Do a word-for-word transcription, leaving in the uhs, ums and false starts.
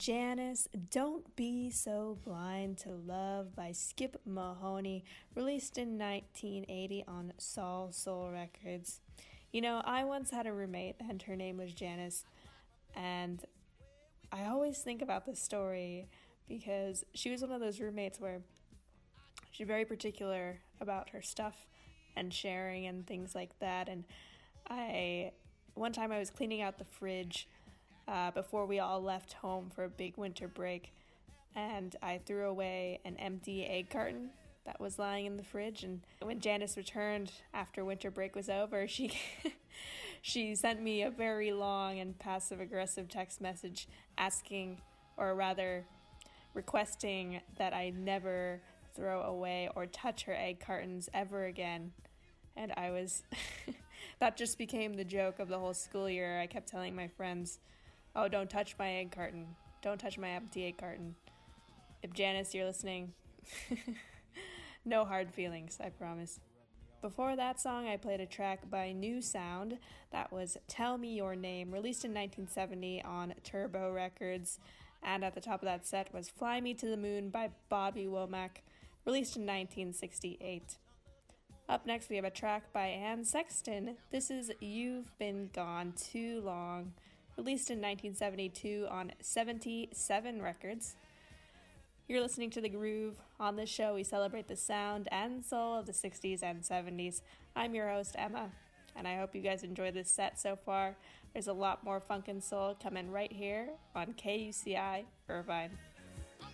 Janice, Don't Be So Blind to Love by Skip Mahoney, released in nineteen eighty on Soul Soul Records. You know, I once had a roommate and her name was Janice, and I always think about this story because she was one of those roommates where she's very particular about her stuff and sharing and things like that. And I, one time I was cleaning out the fridge Uh, before we all left home for a big winter break, and I threw away an empty egg carton that was lying in the fridge. And when Janice returned after winter break was over, she she sent me a very long and passive-aggressive text message asking, or rather requesting, that I never throw away or touch her egg cartons ever again. And I was that just became the joke of the whole school year. I kept telling my friends, "Oh, don't touch my egg carton. Don't touch my empty egg carton." If Janice, you're listening, no hard feelings, I promise. Before that song, I played a track by New Sound. That was Tell Me Your Name, released in nineteen seventy on Turbo Records. And at the top of that set was Fly Me to the Moon by Bobby Womack, released in nineteen sixty-eight. Up next, we have a track by Anne Sexton. This is You've Been Gone Too Long, released in nineteen seventy-two on seventy-seven Records. You're listening to The Groove. On this show, we celebrate the sound and soul of the sixties and seventies. I'm your host, Emma, and I hope you guys enjoy this set so far. There's a lot more funk and soul coming right here on K U C I Irvine.